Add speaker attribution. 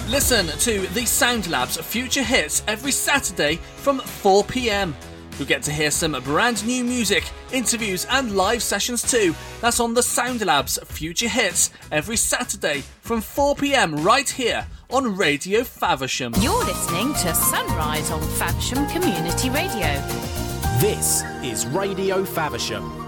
Speaker 1: Listen to the Sound Labs Future Hits every Saturday from 4 p.m. You'll get to hear some brand new music, interviews and live sessions too. That's on the Sound Labs Future Hits every Saturday from 4 p.m. right here on Radio Faversham.
Speaker 2: You're listening to Sunrise on Faversham Community Radio.
Speaker 3: This is Radio Faversham.